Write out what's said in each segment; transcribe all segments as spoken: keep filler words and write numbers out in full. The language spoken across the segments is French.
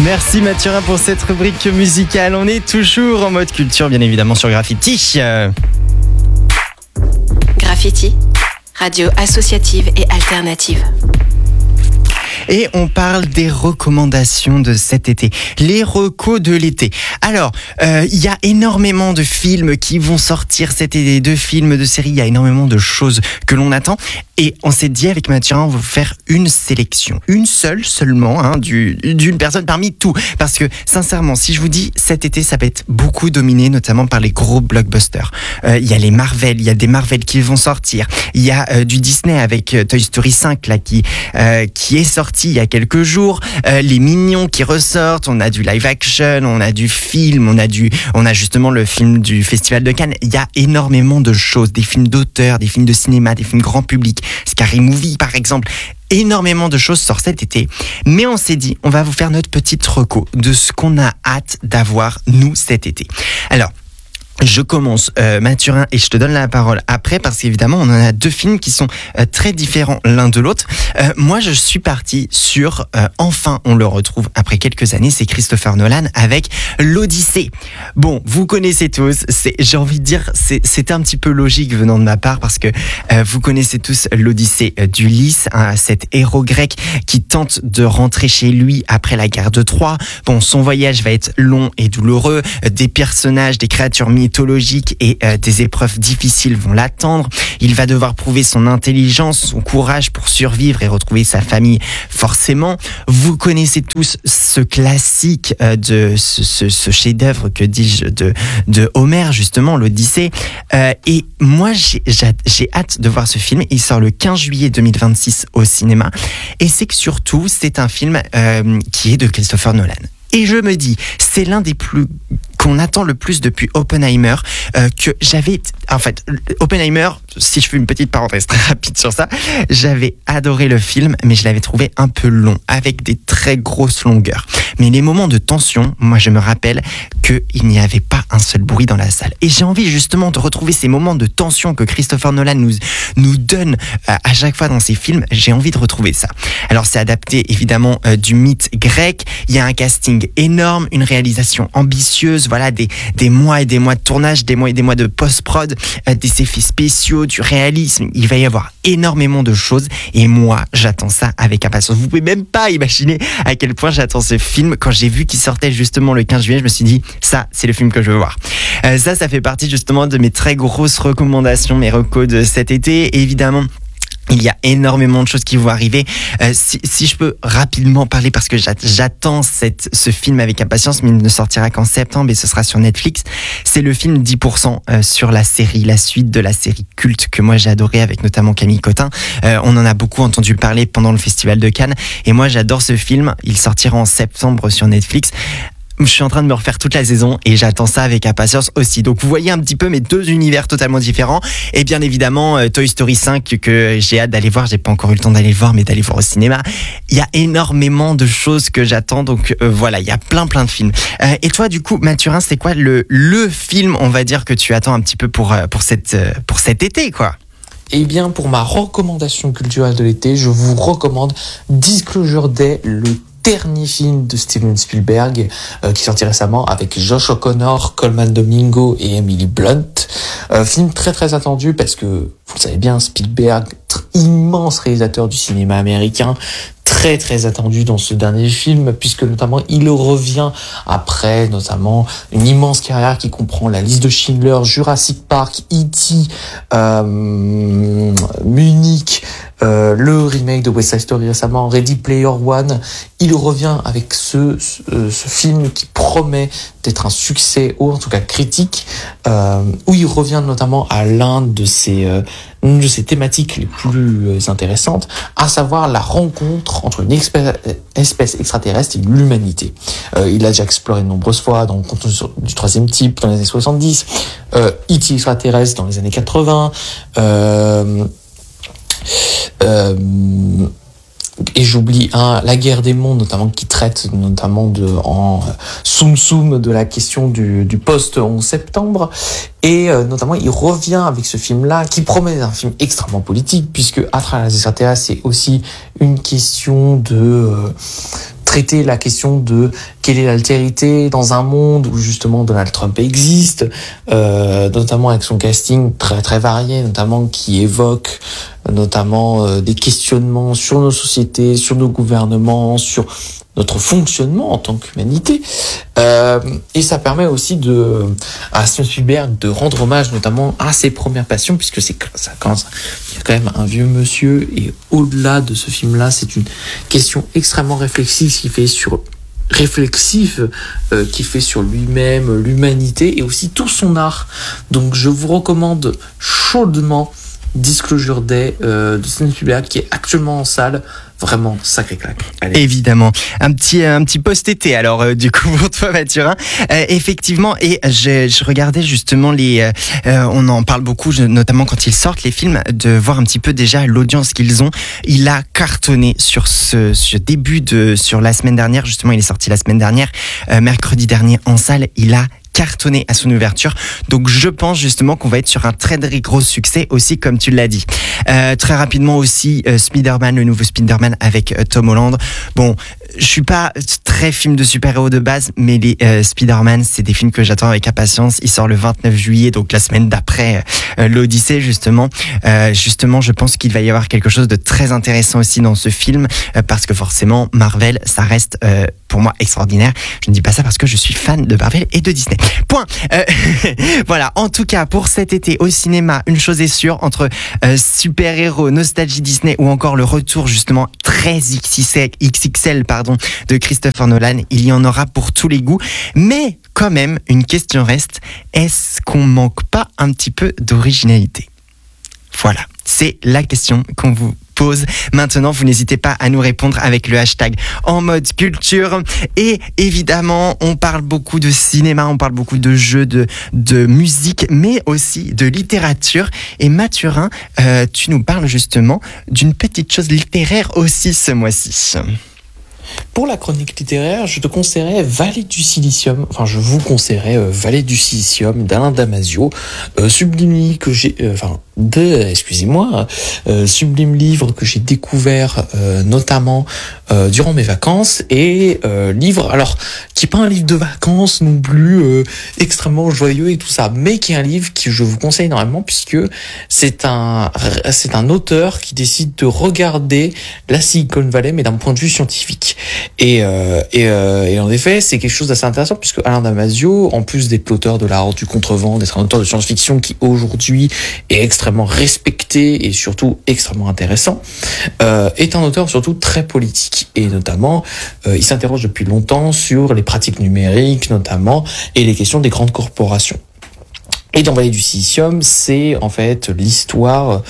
Merci Mathurin pour cette rubrique musicale. On est toujours en mode culture, bien évidemment, sur Graffiti. Graffiti, radio associative et alternative. Et on parle des recommandations de cet été, les recos de l'été. Alors, il euh, y a énormément de films qui vont sortir cet été, de films, de séries, il y a énormément de choses que l'on attend. Et on s'est dit avec Mathurin, on va vous faire une sélection, une seule seulement, hein, du, d'une personne parmi tout. Parce que sincèrement, si je vous dis cet été, ça va être beaucoup dominé, notamment par les gros blockbusters. Il euh, y a les Marvel, il y a des Marvel qui vont sortir. Il y a euh, du Disney avec euh, Toy Story cinq là qui euh, qui est sorti il y a quelques jours. Euh, les Mignons qui ressortent. On a du live action, on a du film, on a du, on a justement le film du Festival de Cannes. Il y a énormément de choses, des films d'auteur, des films de cinéma, des films grand public. Scary Movie par exemple. Énormément de choses sortent cet été. Mais on s'est dit, on va vous faire notre petite reco de ce qu'on a hâte d'avoir, nous, cet été. Alors, je commence, euh, Mathurin, et je te donne la parole après, parce qu'évidemment, on en a deux films qui sont euh, très différents l'un de l'autre. Euh, moi, je suis parti sur, euh, enfin, on le retrouve après quelques années, c'est Christopher Nolan avec l'Odyssée. Bon, vous connaissez tous, c'est, j'ai envie de dire, c'est, c'était un petit peu logique venant de ma part, parce que euh, vous connaissez tous l'Odyssée d'Ulysse, hein, cet héros grec qui tente de rentrer chez lui après la guerre de Troie. Bon, son voyage va être long et douloureux, des personnages, des créatures mythologiques, mythologique et euh, des épreuves difficiles vont l'attendre. Il va devoir prouver son intelligence, son courage pour survivre et retrouver sa famille forcément. Vous connaissez tous ce classique euh, de ce, ce, ce chef-d'œuvre, que dis-je, de, de Homère, justement, l'Odyssée. Euh, et moi, j'ai, j'ai, j'ai hâte de voir ce film. Il sort le quinze juillet deux mille vingt-six au cinéma. Et c'est que surtout, c'est un film euh, qui est de Christopher Nolan. Et je me dis, c'est l'un des plus qu'on attend le plus depuis Oppenheimer, euh, que j'avais, en fait, Oppenheimer, si je fais une petite parenthèse très rapide sur ça, j'avais adoré le film, mais je l'avais trouvé un peu long, avec des très grosses longueurs. Mais les moments de tension, moi je me rappelle qu'il n'y avait pas un seul bruit dans la salle. Et j'ai envie justement de retrouver ces moments de tension que Christopher Nolan nous, nous donne euh, à chaque fois dans ses films. J'ai envie de retrouver ça. Alors c'est adapté évidemment euh, du mythe grec, il y a un casting énorme, une réalisation ambitieuse, voilà, des, des mois et des mois de tournage, des mois et des mois de post-prod, euh, des effets spéciaux, du réalisme. Il va y avoir énormément de choses et moi, j'attends ça avec impatience. Vous pouvez même pas imaginer à quel point j'attends ce film. Quand j'ai vu qu'il sortait justement le quinze juillet, je me suis dit, ça, c'est le film que je veux voir. Euh, ça, ça fait partie justement de mes très grosses recommandations, mes recos de cet été. Et évidemment, il y a énormément de choses qui vont arriver. Euh, si, si je peux rapidement parler, parce que j'attends cette, ce film avec impatience, mais il ne sortira qu'en septembre et ce sera sur Netflix. C'est le film dix pour cent euh, sur la série, la suite de la série culte que moi j'ai adoré avec notamment Camille Cotin. Euh, on en a beaucoup entendu parler pendant le Festival de Cannes et moi j'adore ce film. Il sortira en septembre sur Netflix. Je suis en train de me refaire toute la saison et j'attends ça avec impatience aussi. Donc vous voyez un petit peu mes deux univers totalement différents. Et bien évidemment euh, Toy Story cinq que j'ai hâte d'aller voir. J'ai pas encore eu le temps d'aller le voir, mais d'aller voir au cinéma. Il y a énormément de choses que j'attends. Donc euh, voilà, il y a plein plein de films. Euh, et toi du coup, Mathurin, c'est quoi le le film, on va dire, que tu attends un petit peu pour euh, pour cette euh, pour cet été, quoi? Eh bien, pour ma recommandation culturelle de l'été, je vous recommande Disclosure Day, le dernier film de Steven Spielberg euh, qui est sorti récemment avec Josh O'Connor, Coleman Domingo et Emily Blunt. Euh, film très très attendu parce que, vous le savez bien, Spielberg, immense réalisateur du cinéma américain, très très attendu dans ce dernier film, puisque notamment il revient après notamment une immense carrière qui comprend La Liste de Schindler, Jurassic Park, E T, euh, Munich, euh, le remake de West Side Story récemment, Ready Player One. Il revient avec ce, ce, ce film qui promet d'être un succès, ou en tout cas critique, euh, où il revient notamment à l'un de ses, euh, une de ses thématiques les plus intéressantes, à savoir la rencontre entre une espèce, espèce extraterrestre et l'humanité. Euh, il a déjà exploré de nombreuses fois dans le contenu du troisième type dans les années soixante-dix, euh, E T extraterrestre dans les années quatre-vingts, euh, euh, et j'oublie un, La Guerre des Mondes, notamment, qui traite notamment de, en soum soum de la question du, du post-onze septembre. Et euh, notamment, il revient avec ce film-là, qui promet un film extrêmement politique, puisque à travers les extraterrestres, c'est aussi une question de... Euh, très traiter la question de quelle est l'altérité dans un monde où justement Donald Trump existe, euh, notamment avec son casting très très varié, notamment qui évoque notamment euh, des questionnements sur nos sociétés, sur nos gouvernements, sur notre fonctionnement en tant qu'humanité. Euh, et ça permet aussi de, à Steven Spielberg de rendre hommage notamment à ses premières passions, puisque c'est ça, quand il y a quand même un vieux monsieur, et au-delà de ce film-là, c'est une question extrêmement réflexive qui fait sur réflexif euh, qui fait sur lui-même, l'humanité et aussi tout son art. Donc je vous recommande chaudement Disclosure Day euh, de Steven Spielberg qui est actuellement en salle. Vraiment sacré claque. Allez. Évidemment. Un petit un petit post-été alors euh, du coup pour toi Mathurin. Euh, effectivement et je, je regardais justement les euh, on en parle beaucoup je, notamment quand ils sortent les films de voir un petit peu déjà l'audience qu'ils ont. Il a cartonné sur ce, ce début de sur la semaine dernière justement, il est sorti la semaine dernière euh, mercredi dernier en salle, il a cartonné à son ouverture. Donc je pense justement qu'on va être sur un très très gros succès aussi comme tu l'as dit. Euh, très rapidement aussi euh, Spider-Man, le nouveau Spider-Man avec euh, Tom Holland. Bon, je suis pas très film de super-héros de base, mais les euh, Spider-Man, c'est des films que j'attends avec impatience. Il sort le vingt-neuf juillet, donc la semaine d'après euh, l'Odyssée justement. Euh, justement, je pense qu'il va y avoir quelque chose de très intéressant aussi dans ce film euh, parce que forcément Marvel, ça reste euh, pour moi extraordinaire. Je ne dis pas ça parce que je suis fan de Marvel et de Disney. Point. Euh, voilà. En tout cas, pour cet été au cinéma, une chose est sûre, entre euh, super-héros, nostalgie Disney ou encore le retour justement très X X L pardon, de Christopher Nolan, il y en aura pour tous les goûts. Mais quand même, une question reste, est-ce qu'on manque pas un petit peu d'originalité ? Voilà, c'est la question qu'on vous pose. Maintenant, vous n'hésitez pas à nous répondre avec le hashtag en mode culture. Et évidemment, on parle beaucoup de cinéma, on parle beaucoup de jeux, de, de musique, mais aussi de littérature. Et Mathurin, euh, tu nous parles justement d'une petite chose littéraire aussi ce mois-ci. Pour la chronique littéraire, je te conseillerais Vallée du Silicium, enfin je vous conseillerais euh, Vallée du Silicium d'Alain Damasio, euh, sublime livre que j'ai, euh, enfin de, excusez-moi, euh, sublime livre que j'ai découvert euh, notamment euh, durant mes vacances et euh, livre, alors qui est pas un livre de vacances non plus euh, extrêmement joyeux et tout ça, mais qui est un livre que je vous conseille énormément puisque c'est un c'est un auteur qui décide de regarder la Silicon Valley mais d'un point de vue scientifique. Et, euh, et, euh, et en effet, c'est quelque chose d'assez intéressant puisque Alain Damasio, en plus d'être l'auteur de La Horde du Contrevent, d'être un auteur de science-fiction qui aujourd'hui est extrêmement respecté et surtout extrêmement intéressant, euh, est un auteur surtout très politique. Et notamment, euh, il s'interroge depuis longtemps sur les pratiques numériques notamment et les questions des grandes corporations. Et dans Vallée du Silicium, c'est en fait l'histoire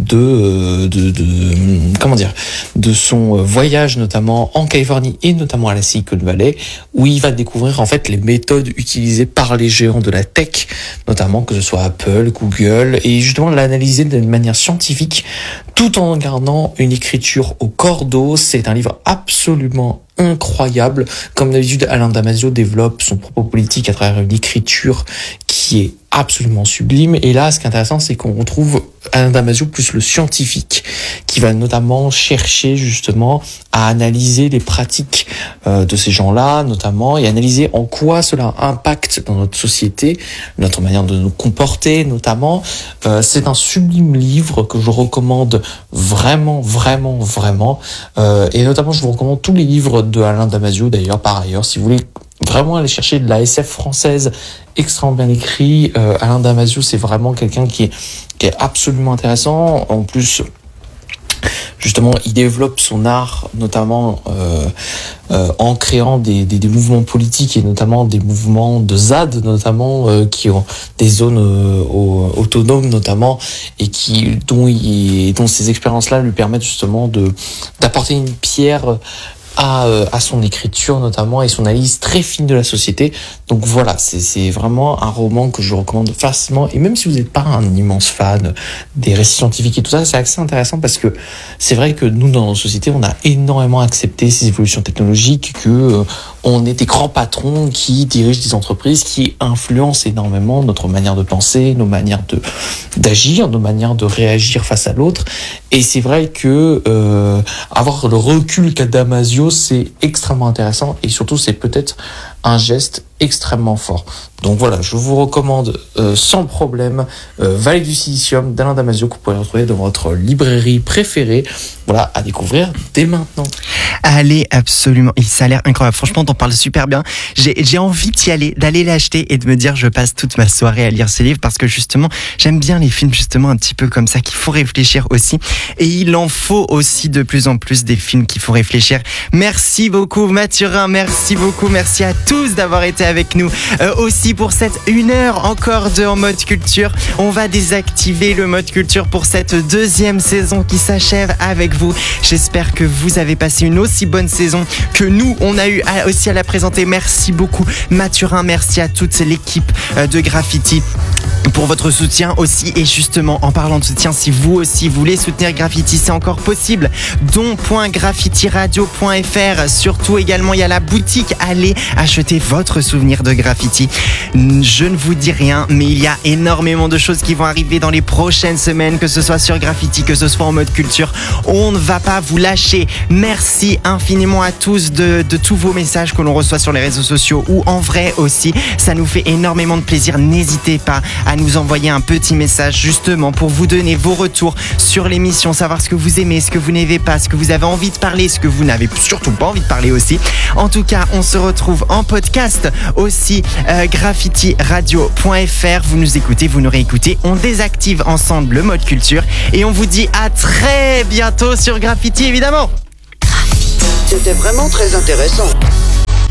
de, de, de, comment dire, de son voyage notamment en Californie et notamment à la Silicon Valley, où il va découvrir en fait les méthodes utilisées par les géants de la tech, notamment que ce soit Apple, Google, et justement l'analyser d'une manière scientifique, tout en gardant une écriture au cordeau. C'est un livre absolument incroyable. Comme d'habitude, Alain Damasio développe son propos politique à travers une écriture qui est absolument sublime. Et là, ce qui est intéressant, c'est qu'on retrouve Alain Damasio plus le scientifique, qui va notamment chercher justement à analyser les pratiques euh, de ces gens-là, notamment, et analyser en quoi cela impacte dans notre société, notre manière de nous comporter, notamment. Euh, c'est un sublime livre que je recommande vraiment, vraiment, vraiment. Euh, et notamment, je vous recommande tous les livres de Alain Damasio, d'ailleurs, par ailleurs, si vous voulez vraiment aller chercher de la S F française extrêmement bien écrit. Euh, Alain Damasio, c'est vraiment quelqu'un qui est, qui est absolument intéressant. En plus, justement, il développe son art, notamment euh, euh, en créant des, des, des mouvements politiques et notamment des mouvements de Z A D, notamment euh, qui ont des zones euh, autonomes, notamment, et qui dont il, dont ces expériences-là lui permettent justement de d'apporter une pierre à, euh, à son écriture notamment et son analyse très fine de la société. Donc voilà, c'est, c'est vraiment un roman que je recommande facilement. Et même si vous n'êtes pas un immense fan des récits scientifiques et tout ça, c'est assez intéressant parce que c'est vrai que nous, dans nos sociétés, on a énormément accepté ces évolutions technologiques, que euh, on est des grands patrons qui dirigent des entreprises, qui influencent énormément notre manière de penser, nos manières de d'agir, nos manières de réagir face à l'autre. Et c'est vrai que euh, avoir le recul qu'a Damasio studio, c'est extrêmement intéressant et surtout c'est peut-être un geste extrêmement fort. Donc voilà, je vous recommande euh, sans problème euh, Vallée du Silicium d'Alain Damasio que vous pourrez retrouver dans votre librairie préférée. Voilà, à découvrir dès maintenant. Allez, absolument. Et ça a l'air incroyable. Franchement, t'en parles super bien. J'ai, j'ai envie d'y aller, d'aller l'acheter et de me dire je passe toute ma soirée à lire ce livre parce que justement, j'aime bien les films justement un petit peu comme ça qui font réfléchir aussi. Et il en faut aussi de plus en plus des films qui font réfléchir. Merci beaucoup Mathurin, merci beaucoup, merci à tous d'avoir été avec nous. Euh, aussi pour cette une heure encore de En Mode Culture. On va désactiver le mode culture pour cette deuxième saison qui s'achève avec vous. J'espère que vous avez passé une aussi bonne saison que nous, on a eu à, aussi à la présenter. Merci beaucoup Mathurin, merci à toute l'équipe de Graffiti pour votre soutien aussi. Et justement, en parlant de soutien, si vous aussi voulez soutenir Graffiti, c'est encore possible. don point graffiti radio point f r. Surtout également, il y a la boutique. Allez acheter votre souvenir de Graffiti. Je ne vous dis rien, mais il y a énormément de choses qui vont arriver dans les prochaines semaines, que ce soit sur Graffiti, que ce soit en mode culture. On ne va pas vous lâcher. Merci infiniment à tous de, de tous vos messages que l'on reçoit sur les réseaux sociaux ou en vrai aussi. Ça nous fait énormément de plaisir. N'hésitez pas à nous envoyer un petit message justement pour vous donner vos retours sur l'émission, savoir ce que vous aimez, ce que vous n'aimez pas, ce que vous avez envie de parler, ce que vous n'avez surtout pas envie de parler aussi. En tout cas, on se retrouve en podcast aussi, euh, graffiti radio point f r. Vous nous écoutez, vous nous réécoutez. On désactive ensemble le mode culture et on vous dit à très bientôt sur Graffiti évidemment. C'était vraiment très intéressant.